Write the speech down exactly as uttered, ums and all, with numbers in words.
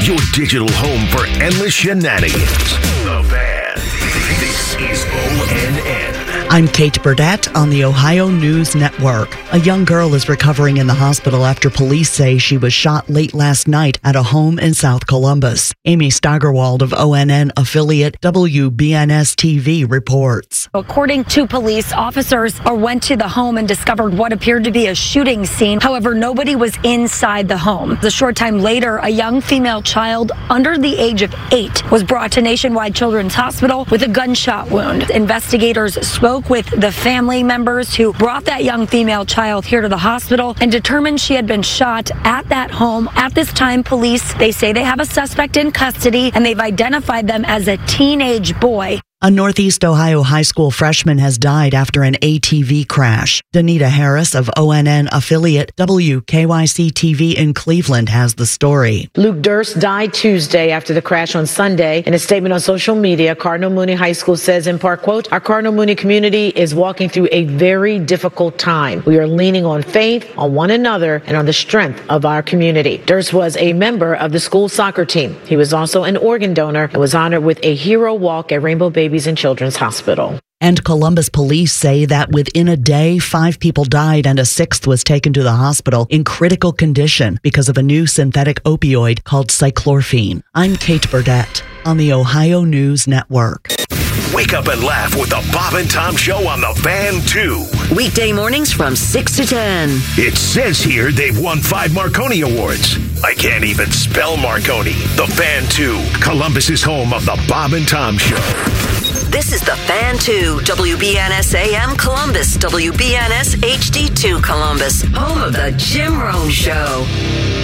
your digital home for endless shenanigans. The Fan. This is O N N. I'm Kate Burdett on the Ohio News Network. A young girl is recovering in the hospital after police say she was shot late last night at a home in South Columbus. Amy Steigerwald of O N N affiliate W B N S T V reports. According to police, officers went to the home and discovered what appeared to be a shooting scene. However, nobody was inside the home. A short time later, a young female child under the age of eight was brought to Nationwide Children's Hospital with a gunshot wound. Investigators spoke with the family members who brought that young female child here to the hospital and determined she had been shot at that home. At this time, police, they say they have a suspect in custody and they've identified them as a teenage boy. A Northeast Ohio high school freshman has died after an A T V crash. Danita Harris of O N N affiliate W K Y C T V in Cleveland has the story. Luke Durst died Tuesday after the crash on Sunday. In a statement on social media, Cardinal Mooney High School says in part, quote, "Our Cardinal Mooney community is walking through a very difficult time. We are leaning on faith, on one another, and on the strength of our community." Durst was a member of the school soccer team. He was also an organ donor and was honored with a hero walk at Rainbow Babies and Children's Hospital. And Columbus police say that within a day, five people died and a sixth was taken to the hospital in critical condition because of a new synthetic opioid called cyclorphine. I'm Kate Burdett on the Ohio News Network. Wake up and laugh with the Bob and Tom Show on the Fan two. Weekday mornings from six to ten. It says here they've won five Marconi Awards. I can't even spell Marconi. The Fan two, Columbus's home of the Bob and Tom Show. This is the Fan two, W B N S A M Columbus, W B N S H D two Columbus, home of the Jim Rome Show.